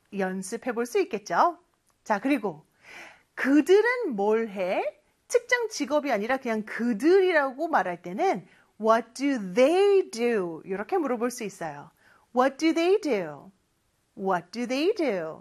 연습해 볼 수 있겠죠? 자, 그리고 그들은 뭘 해? 특정 직업이 아니라 그냥 그들이라고 말할 때는 What do they do? 이렇게 물어볼 수 있어요. What do they do? What do they do?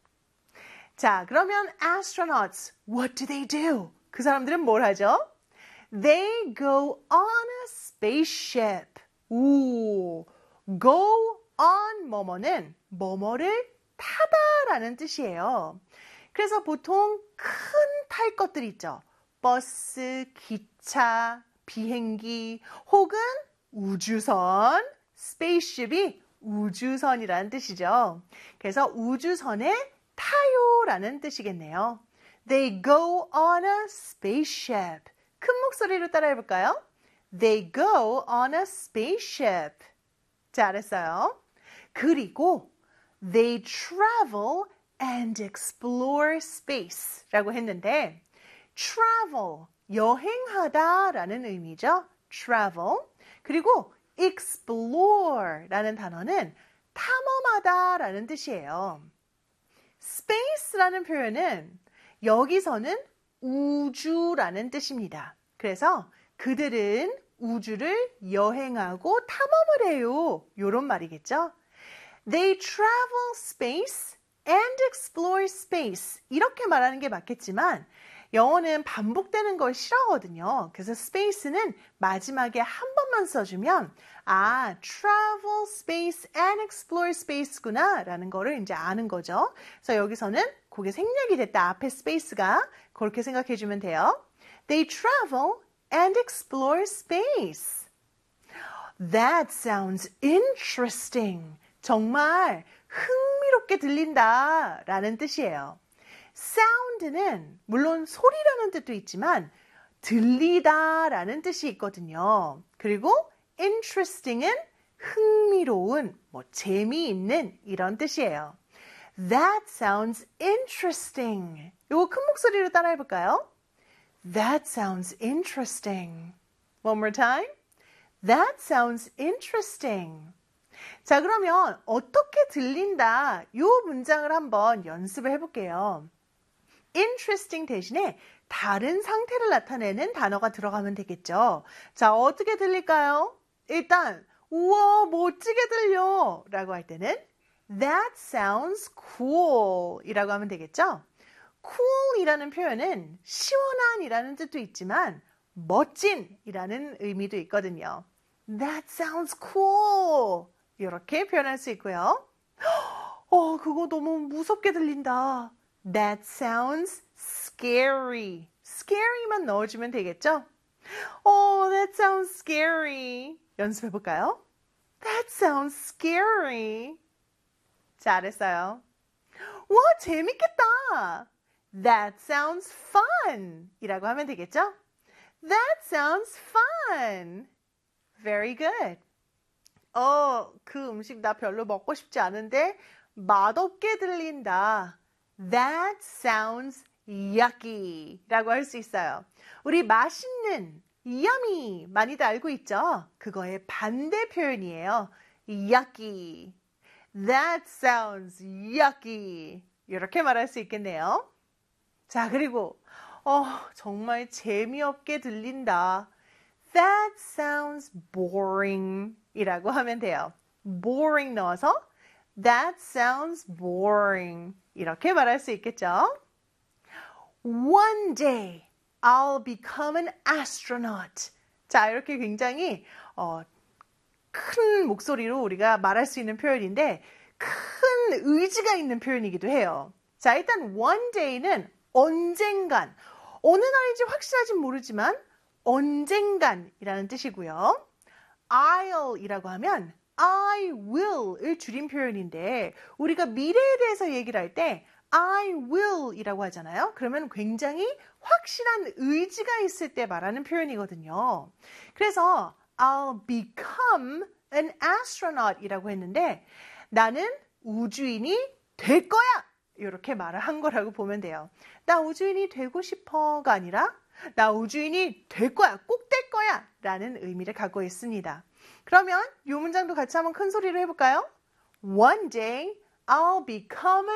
자, 그러면 astronauts, what do they do? 그 사람들은 뭘 하죠? They go on a spaceship. 오, go on 뭐뭐는 뭐뭐를 타다라는 뜻이에요. 그래서 보통 큰 탈 것들 있죠. 버스, 기차, 비행기 혹은 우주선, spaceship이 우주선이라는 뜻이죠. 그래서 우주선에 타요라는 뜻이겠네요. They go on a spaceship. 큰 목소리로 따라해볼까요? They go on a spaceship. 잘했어요. 그리고 they travel and explore space라고 했는데 travel, 여행하다라는 의미죠. travel. 그리고 explore라는 단어는 탐험하다라는 뜻이에요. space라는 표현은 여기서는 우주라는 뜻입니다. 그래서 그들은 우주를 여행하고 탐험을 해요. 이런 말이겠죠. They travel space and explore space. 이렇게 말하는 게 맞겠지만 영어는 반복되는 걸 싫어하거든요. 그래서 space는 마지막에 한 번만 써주면 travel space and explore space구나 라는 거를 이제 아는 거죠. 그래서 여기서는 그게 생략이 됐다. 앞에 space가 그렇게 생각해 주면 돼요. They travel and explore space. That sounds interesting. 정말 흥미롭게 들린다 라는 뜻이에요. sound는 물론 소리라는 뜻도 있지만 들리다 라는 뜻이 있거든요. 그리고 interesting은 흥미로운, 재미있는 이런 뜻이에요. That sounds interesting. 이거 큰 목소리로 따라해볼까요? That sounds interesting. One more time. That sounds interesting. 자, 그러면 어떻게 들린다? 이 문장을 한번 연습을 해볼게요. interesting 대신에 다른 상태를 나타내는 단어가 들어가면 되겠죠. 자, 어떻게 들릴까요? 일단, 우와, 멋지게 들려! 라고 할 때는 That sounds cool 이라고 하면 되겠죠. cool 이라는 표현은 시원한 이라는 뜻도 있지만 멋진 이라는 의미도 있거든요. That sounds cool 이렇게 표현할 수 있고요. 그거 너무 무섭게 들린다. That sounds scary. scary만 넣어주면 되겠죠? That sounds scary. 연습해볼까요? That sounds scary. 잘했어요. 와, 재밌겠다. That sounds fun. 이라고 하면 되겠죠? That sounds fun. Very good. 그 음식 나 별로 먹고 싶지 않은데 맛없게 들린다. That sounds yucky 라고 할 수 있어요. 우리 맛있는, yummy 많이들 알고 있죠? 그거의 반대 표현이에요. yucky. That sounds yucky. 이렇게 말할 수 있겠네요. 자, 그리고 정말 재미없게 들린다. That sounds boring 이라고 하면 돼요. boring 넣어서 That sounds boring 이렇게 말할 수 있겠죠. One day I'll become an astronaut. 자, 이렇게 굉장히 큰 목소리로 우리가 말할 수 있는 표현인데 큰 의지가 있는 표현이기도 해요. 자, 일단 one day는 언젠간, 어느 날인지 확실하진 모르지만 언젠간이라는 뜻이고요. I'll 이라고 하면 I will을 줄인 표현인데 우리가 미래에 대해서 얘기를 할 때 I will 이라고 하잖아요. 그러면 굉장히 확실한 의지가 있을 때 말하는 표현이거든요. 그래서 I'll become an astronaut 이라고 했는데 나는 우주인이 될 거야! 이렇게 말을 한 거라고 보면 돼요. 나 우주인이 되고 싶어가 아니라 나 우주인이 될 거야, 꼭 될 거야 라는 의미를 갖고 있습니다. 그러면 이 문장도 같이 한번 큰 소리로 해볼까요? One day I'll become